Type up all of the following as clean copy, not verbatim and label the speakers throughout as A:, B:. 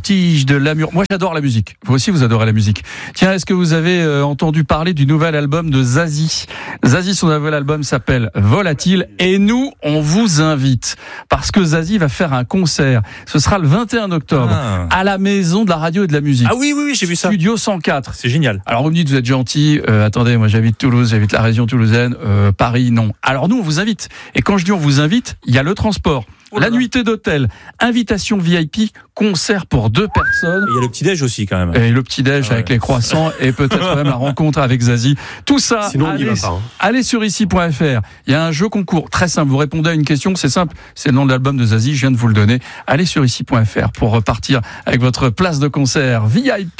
A: voltige de l'Amur. Moi, j'adore la musique. Vous aussi, vous adorez la musique. Tiens, est-ce que vous avez entendu parler du nouvel album de Zazie ? Zazie, son nouvel album s'appelle Volatile. Et nous, on vous invite. Parce que Zazie va faire un concert. Ce sera le 21 octobre. À la Maison de la Radio et de la Musique.
B: Ah oui, j'ai vu ça.
A: Studio 104.
B: C'est génial.
A: Alors, vous me dites, vous êtes gentil. Attendez, moi, j'habite Toulouse, j'habite la région toulousaine. Paris, non. Alors, nous, on vous invite. Et quand je dis on vous invite, il y a le transport. La nuitée d'hôtel, invitation VIP, concert pour 2 personnes.
B: Il y a le petit-déj aussi quand même.
A: Et le petit-déj avec les croissants et peut-être même la rencontre avec Zazie. Tout ça,
C: sinon,
A: allez sur ici.fr. Il y a un jeu concours très simple. Vous répondez à une question, c'est simple. C'est le nom de l'album de Zazie, je viens de vous le donner. Allez sur ici.fr pour repartir avec votre place de concert VIP.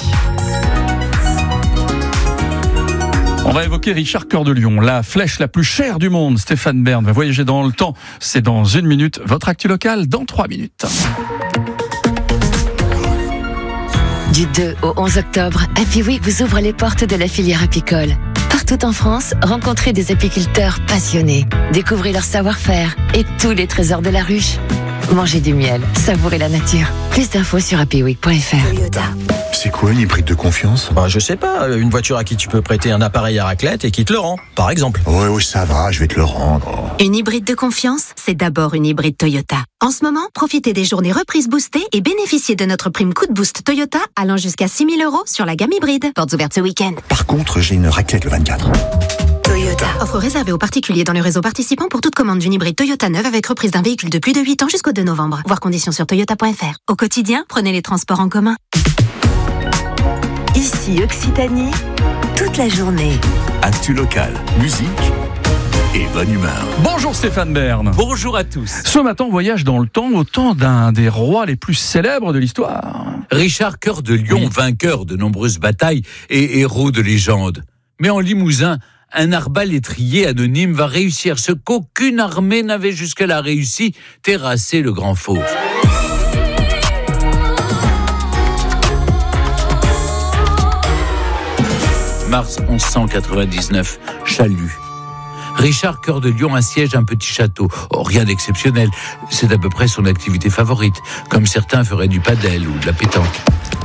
A: On va évoquer Richard Cœur de Lion, la flèche la plus chère du monde. Stéphane Bern va voyager dans le temps. C'est dans 1 minute. Votre actu local dans 3 minutes.
D: Du 2 au 11 octobre, Happy Week vous ouvre les portes de la filière apicole. Partout en France, rencontrez des apiculteurs passionnés. Découvrez leur savoir-faire et tous les trésors de la ruche. Mangez du miel, savourez la nature. Plus d'infos sur happyweek.fr.
E: Toyota. C'est quoi une hybride de confiance ?
F: Je sais pas, une voiture à qui tu peux prêter un appareil à raclette et qui te le rend, par exemple.
E: Oui, ça va, je vais te le rendre.
G: Une hybride de confiance, c'est d'abord une hybride Toyota. En ce moment, profitez des journées reprises boostées et bénéficiez de notre prime coup de boost Toyota allant jusqu'à 6 000 € sur la gamme hybride. Portes ouvertes ce week-end.
E: Par contre, j'ai une raclette le 24.
G: Toyota. Offre réservée aux particuliers dans le réseau participant pour toute commande d'une hybride Toyota neuve avec reprise d'un véhicule de plus de 8 ans jusqu'au 2 novembre. Voir conditions sur toyota.fr. Au quotidien, prenez les transports en commun.
D: Ici Occitanie, toute la journée.
H: Actu local, musique et bonne humeur.
A: Bonjour Stéphane Bern.
B: Bonjour à tous.
A: Ce matin, on voyage dans le temps, au temps d'un des rois les plus célèbres de l'histoire.
I: Richard Cœur de Lion, vainqueur de nombreuses batailles et héros de légende. Mais en Limousin, un arbalétrier anonyme va réussir ce qu'aucune armée n'avait jusque-là réussi, terrasser le grand fauve. Mars 1199, Chalut. Richard Cœur de Lion assiège un petit château. Oh, rien d'exceptionnel, c'est à peu près son activité favorite, comme certains feraient du padel ou de la pétanque.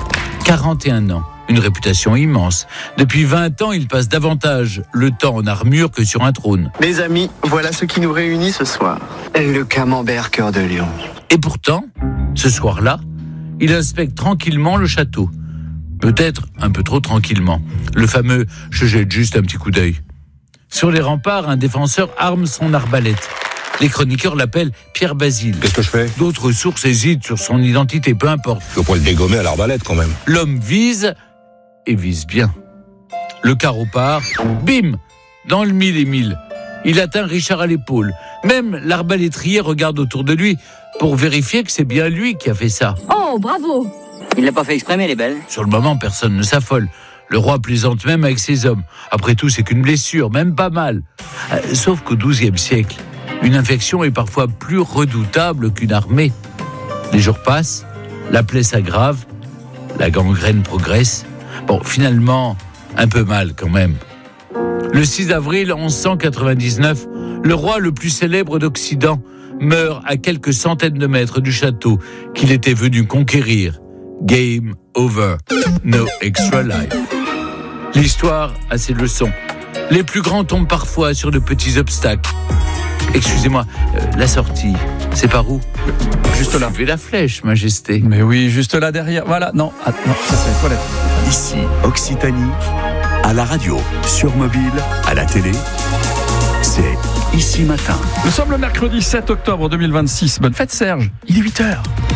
I: 41 ans, une réputation immense. Depuis 20 ans, il passe davantage le temps en armure que sur un trône.
J: Mes amis, voilà ce qui nous réunit ce soir. Le camembert Cœur de Lion.
I: Et pourtant, ce soir-là, il inspecte tranquillement le château. Peut-être un peu trop tranquillement. Le fameux « je jette juste un petit coup d'œil ». Sur les remparts, un défenseur arme son arbalète. Les chroniqueurs l'appellent Pierre Basile.
C: Qu'est-ce que je fais ?
I: D'autres sources hésitent sur son identité, peu importe.
C: Je pourrais le dégommer à l'arbalète quand même.
I: L'homme vise, et vise bien. Le carreau part, bim, dans le 1000 et 1000. Il atteint Richard à l'épaule. Même l'arbalétrier regarde autour de lui pour vérifier que c'est bien lui qui a fait ça.
K: Oh, bravo ! Il l'a pas fait exprès, mais elle est belle.
I: Sur le moment, personne ne s'affole. Le roi plaisante même avec ses hommes. Après tout, c'est qu'une blessure, même pas mal. Sauf qu'au XIIe siècle, une infection est parfois plus redoutable qu'une armée. Les jours passent, la plaie s'aggrave, la gangrène progresse. Bon, finalement, un peu mal quand même. Le 6 avril 1199, le roi le plus célèbre d'Occident meurt à quelques centaines de mètres du château qu'il était venu conquérir. Game over. No extra life. L'histoire a ses leçons. Les plus grands tombent parfois sur de petits obstacles. Excusez-moi, la sortie, c'est par où ?
A: Juste là.
I: Suivez la flèche, Majesté.
A: Mais oui, juste là derrière. Voilà, non, non, ça c'est les toilettes.
H: Ici, Occitanie, à la radio, sur mobile, à la télé, c'est Ici Matin.
A: Nous sommes le mercredi 7 octobre 2026. Bonne fête Serge, il est 8h.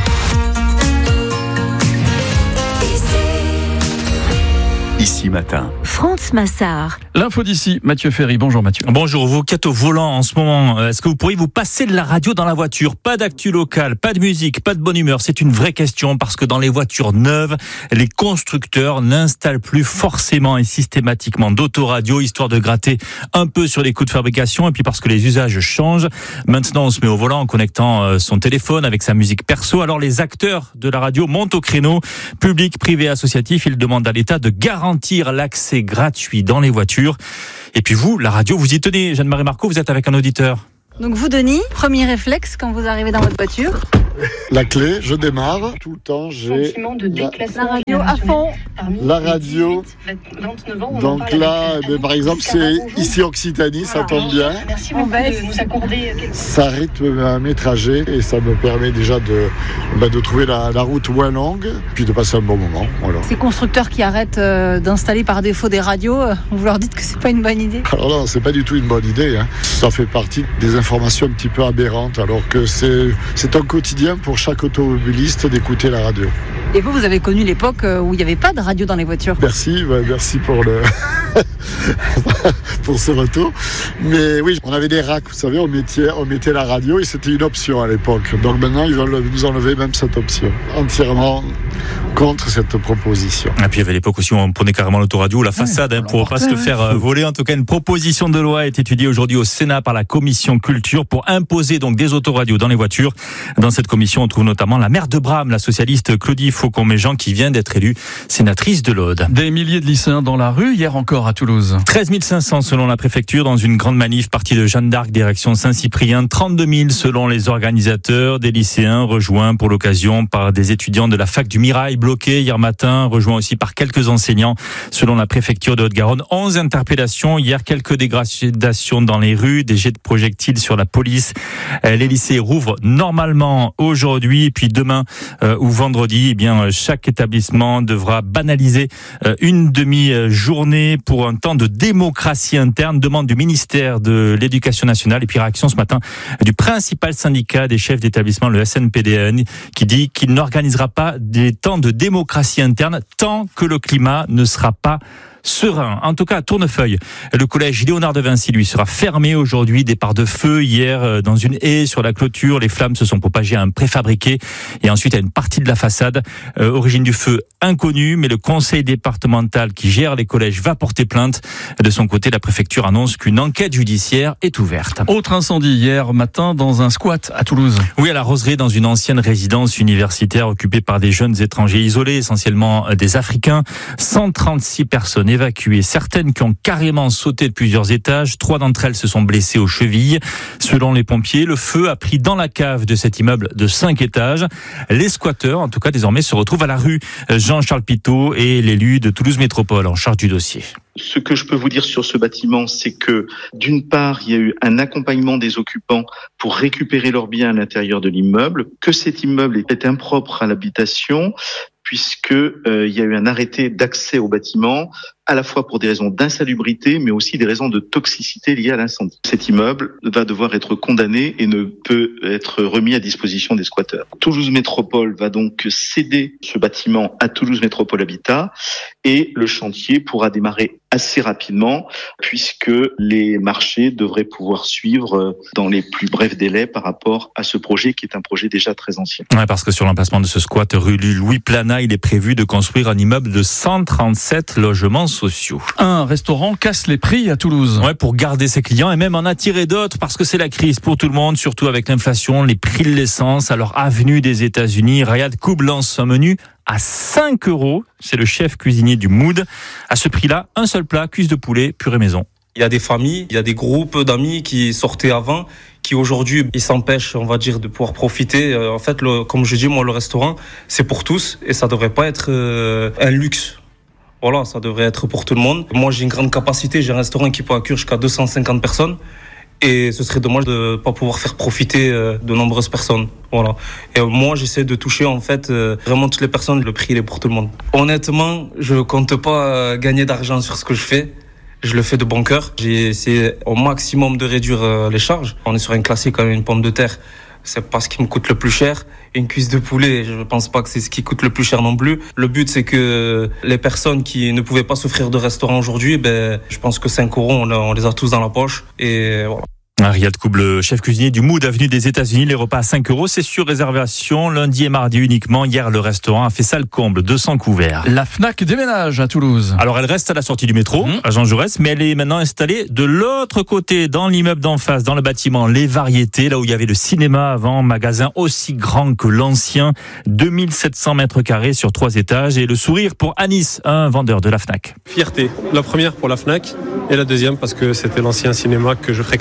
H: Ici Matin.
D: France Massard.
A: L'info d'ici, Mathieu Ferry. Bonjour Mathieu.
B: Bonjour, vous qui êtes au volant en ce moment, est-ce que vous pourriez vous passer de la radio dans la voiture ? Pas d'actu locale, pas de musique, pas de bonne humeur. C'est une vraie question parce que dans les voitures neuves, les constructeurs n'installent plus forcément et systématiquement d'autoradio, histoire de gratter un peu sur les coûts de fabrication et puis parce que les usages changent. Maintenant, on se met au volant en connectant son téléphone avec sa musique perso. Alors les acteurs de la radio montent au créneau. Public, privé, associatif, ils demandent à l'État de garantir l'accès gratuit dans les voitures. Et puis vous, la radio, vous y tenez. Jeanne-Marie Marco, vous êtes avec un auditeur.
L: Donc vous, Denis, premier réflexe quand vous arrivez dans votre voiture?
M: La clé, je démarre. Tout le temps, j'ai
L: la radio à fond.
M: La radio. Donc là, par exemple, c'est ici Occitanie, ça tombe bien.
L: On baisse.
M: Ça rythme mes trajets et ça me permet déjà de trouver la route moins longue, puis de passer un bon moment. Voilà.
L: Ces constructeurs qui arrêtent d'installer par défaut des radios, vous leur dites que c'est pas une bonne idée?
M: Alors non, c'est pas du tout une bonne idée. Ça fait partie des informations un petit peu aberrantes, alors que c'est un quotidien pour chaque automobiliste d'écouter la radio.
L: Et vous avez connu l'époque où il n'y avait pas de radio dans les voitures.
M: Merci pour pour ce retour. Mais oui, on avait des racks, vous savez, on mettait la radio et c'était une option à l'époque. Donc maintenant, ils veulent nous enlever même cette option. Entièrement contre cette proposition.
B: Et puis il y avait l'époque aussi où on prenait carrément l'autoradio, la façade, pour pas se le faire voler. En tout cas, une proposition de loi est étudiée aujourd'hui au Sénat par la commission culture pour imposer donc des autoradios dans les voitures. Dans cette commission, on trouve notamment la maire de Bram, la socialiste Claudie Faucon-Méjean, qui vient d'être élue sénatrice de l'Aude.
A: Des milliers de lycéens dans la rue, hier encore à Toulouse.
B: 13 500 selon la préfecture dans une grande manif partie de Jeanne d'Arc, direction Saint-Cyprien. 32 000 selon les organisateurs, des lycéens rejoints pour l'occasion par des étudiants de la fac du Mirail, bloqués hier matin, rejoints aussi par quelques enseignants. Selon la préfecture de Haute-Garonne, 11 interpellations. Hier, quelques dégradations dans les rues, des jets de projectiles sur la police. Les lycées rouvrent normalement aujourd'hui, et puis demain ou vendredi, eh bien, chaque établissement devra banaliser une demi-journée pour un temps de démocratie interne, demande du ministère de l'Éducation nationale. Et puis réaction ce matin du principal syndicat des chefs d'établissement, le SNPDN, qui dit qu'il n'organisera pas des temps de démocratie interne tant que le climat ne sera pas serein. En tout cas, à Tournefeuille, le collège Léonard de Vinci, lui, sera fermé aujourd'hui. Départ de feu hier dans une haie sur la clôture. Les flammes se sont propagées à un préfabriqué et ensuite à une partie de la façade. Origine du feu inconnue, mais le conseil départemental qui gère les collèges va porter plainte. De son côté, la préfecture annonce qu'une enquête judiciaire est ouverte.
A: Autre incendie hier matin dans un squat à Toulouse.
B: Oui, à la Roseraie, dans une ancienne résidence universitaire occupée par des jeunes étrangers isolés, essentiellement des Africains. 136 personnes évacuées, certaines qui ont carrément sauté de plusieurs étages. 3 d'entre elles se sont blessées aux chevilles. Selon les pompiers, le feu a pris dans la cave de cet immeuble de 5 étages. Les squatteurs, en tout cas, désormais se retrouvent à la rue. Jean-Charles Pitot est l'élu de Toulouse Métropole en charge du dossier.
N: Ce que je peux vous dire sur ce bâtiment, c'est que d'une part, il y a eu un accompagnement des occupants pour récupérer leurs biens à l'intérieur de l'immeuble, que cet immeuble était impropre à l'habitation, puisque il y a eu un arrêté d'accès au bâtiment, à la fois pour des raisons d'insalubrité, mais aussi des raisons de toxicité liées à l'incendie. Cet immeuble va devoir être condamné et ne peut être remis à disposition des squatteurs. Toulouse Métropole va donc céder ce bâtiment à Toulouse Métropole Habitat et le chantier pourra démarrer assez rapidement puisque les marchés devraient pouvoir suivre dans les plus brefs délais par rapport à ce projet qui est un projet déjà très ancien.
B: Ouais, parce que sur l'emplacement de ce squat rue Louis Plana, il est prévu de construire un immeuble de 137 logements sociaux.
A: Un restaurant casse les prix à Toulouse.
B: Ouais, pour garder ses clients et même en attirer d'autres parce que c'est la crise pour tout le monde, surtout avec l'inflation, les prix de l'essence. Alors, avenue des États-Unis, Riyad Koub lance un menu à 5 €. C'est le chef cuisinier du Mood. À ce prix-là, un seul plat, cuisse de poulet, purée maison.
O: Il y a des familles, il y a des groupes d'amis qui sortaient avant, qui aujourd'hui, ils s'empêchent, on va dire, de pouvoir profiter. En fait, comme je dis, moi, le restaurant, c'est pour tous et ça devrait pas être un luxe. Voilà, ça devrait être pour tout le monde. Moi, j'ai une grande capacité, j'ai un restaurant qui peut accueillir jusqu'à 250 personnes. Et ce serait dommage de ne pas pouvoir faire profiter de nombreuses personnes. Voilà. Et moi, j'essaie de toucher, en fait, vraiment toutes les personnes. Le prix, il est pour tout le monde. Honnêtement, je compte pas gagner d'argent sur ce que je fais. Je le fais de bon cœur. J'ai essayé au maximum de réduire les charges. On est sur un classique, une pomme de terre. C'est pas ce qui me coûte le plus cher. Une cuisse de poulet, je pense pas que c'est ce qui coûte le plus cher non plus. Le but, c'est que les personnes qui ne pouvaient pas s'offrir de restaurant aujourd'hui, je pense que 5 €, on les a tous dans la poche. Et voilà.
B: Riyad Koub, le chef cuisinier du Mood, avenue des États-Unis, les repas à 5 €, c'est sur réservation, lundi et mardi uniquement. Hier, le restaurant a fait ça le comble, 200 couverts.
A: La Fnac déménage à Toulouse.
B: Alors, elle reste à la sortie du métro, à Jean Jaurès, mais elle est maintenant installée de l'autre côté, dans l'immeuble d'en face, dans le bâtiment Les Variétés, là où il y avait le cinéma avant, magasin aussi grand que l'ancien, 2700 mètres carrés sur 3 étages, et le sourire pour Anis, un vendeur de la Fnac.
P: Fierté, la première pour la Fnac, et la deuxième parce que c'était l'ancien cinéma que je fréquentais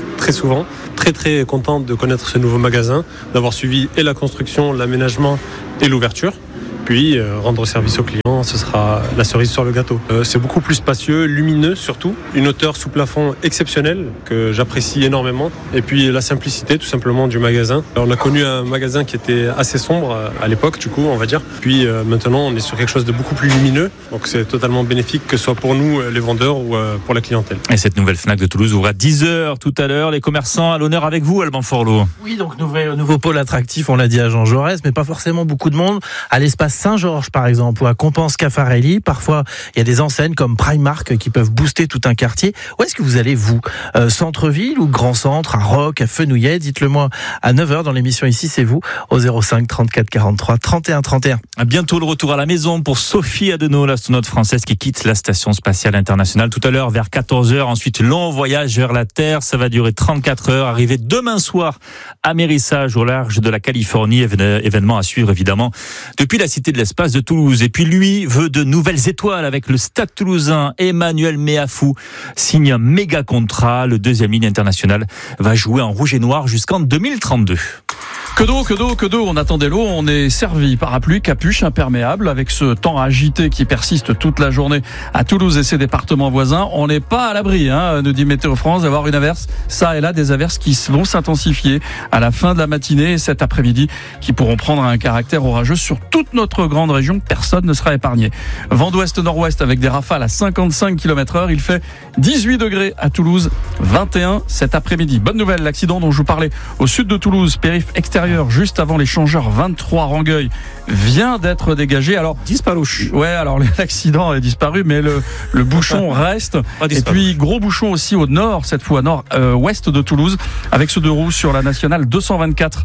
P: très souvent. Très très content de connaître ce nouveau magasin, d'avoir suivi et la construction, l'aménagement et l'ouverture. Puis rendre service aux clients, ce sera la cerise sur le gâteau. C'est beaucoup plus spacieux, lumineux surtout, une hauteur sous plafond exceptionnelle que j'apprécie énormément. Et puis la simplicité tout simplement du magasin. Alors, on a connu un magasin qui était assez sombre à l'époque du coup on va dire. Puis maintenant on est sur quelque chose de beaucoup plus lumineux. Donc c'est totalement bénéfique que ce soit pour nous les vendeurs ou pour la clientèle.
B: Et cette nouvelle Fnac de Toulouse ouvre à 10h tout à l'heure. Les commerçants à l'honneur avec vous, Alban Forlot.
Q: Oui, donc nouveau pôle attractif, on l'a dit à Jean Jaurès, mais pas forcément beaucoup de monde. À l'espace Saint-Georges par exemple ou à Compense-Caffarelli, parfois il y a des enseignes comme Primark qui peuvent booster tout un quartier. Où est-ce que vous allez vous, centre-ville ou grand centre, à Roques, à Fenouillet? Dites-le moi à 9h dans l'émission Ici c'est vous au 05 34 43 31 31.
B: À bientôt le retour à la maison pour Sophie Adenau, l'astronaute française qui quitte la station spatiale internationale tout à l'heure vers 14h. Ensuite long voyage vers la Terre, ça va durer 34 heures, arrivé demain soir à Mérissage au large de la Californie, événement à suivre évidemment depuis la Cité de l'Espace de Toulouse. Et puis lui veut de nouvelles étoiles avec le Stade Toulousain. Emmanuel Meafou signe un méga contrat. Le deuxième ligne international va jouer en rouge et noir jusqu'en 2032.
A: Que d'eau, on attendait l'eau, on est servi. Parapluie, capuche, imperméable, avec ce temps agité qui persiste toute la journée à Toulouse et ses départements voisins. On n'est pas à l'abri, nous dit Météo France, d'avoir une averse, ça et là, des averses qui vont s'intensifier à la fin de la matinée et cet après-midi, qui pourront prendre un caractère orageux sur toute notre grande région. Personne ne sera épargné. Vent d'ouest-nord-ouest avec des rafales à 55 km/h. Il fait 18 degrés à Toulouse, 21 cet après-midi. Bonne nouvelle, l'accident dont je vous parlais au sud de Toulouse, périph' extérieur, juste avant l'échangeur 23 Rangueil, vient d'être dégagé. Alors
B: disparu.
A: Ouais, alors l'accident est disparu, mais le bouchon reste. Et puis gros bouchon aussi au nord, cette fois nord-ouest de Toulouse, avec ce deux roues sur la nationale 224.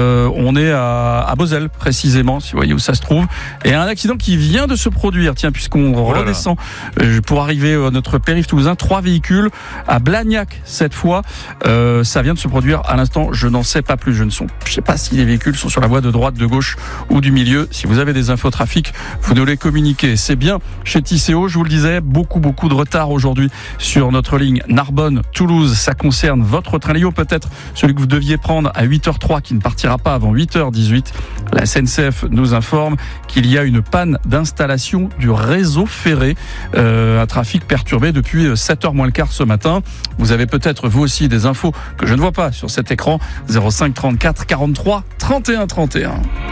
A: On est à Beauzelle précisément, si vous voyez où ça se trouve. Et un accident qui vient de se produire, tiens, puisqu'on redescend pour arriver à notre périph' toulousain, 3 véhicules à Blagnac cette fois. Ça vient de se produire à l'instant. Je n'en sais pas plus. Je ne sais pas si les véhicules sont sur la voie de droite, de gauche ou du milieu. Si vous avez des infos trafic, vous nous les communiquez. C'est bien chez Tisséo, je vous le disais, beaucoup de retard aujourd'hui sur notre ligne Narbonne-Toulouse. Ça concerne votre train Léo, peut-être celui que vous deviez prendre à 8h03 qui ne partira pas avant 8h18. La SNCF nous informe qu'il y a une panne d'installation du réseau ferré. Un trafic perturbé depuis 7h moins le quart ce matin. Vous avez peut-être vous aussi des infos que je ne vois pas sur cet écran. 05 34 43 31 31.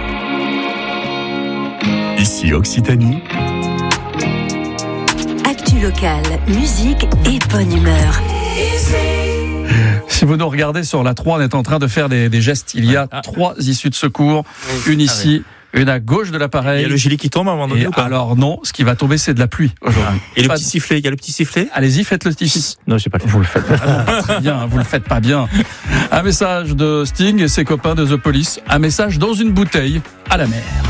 H: Ici Occitanie.
D: Actu locale, musique et bonne humeur.
A: Si vous nous regardez sur la 3, on est en train de faire des gestes. Il y a 3 issues de secours. Une ici, une à gauche de l'appareil.
B: Il y a le gilet qui tombe avant de nous.
A: Alors non, ce qui va tomber, c'est de la pluie aujourd'hui.
B: Et le petit sifflet, il y a le petit sifflet.
A: Allez-y, faites le petit sifflet.
B: Non, je sais pas.
A: Vous le faites pas très bien, vous le faites pas bien. Un message de Sting et ses copains de The Police. Un message dans une bouteille à la mer.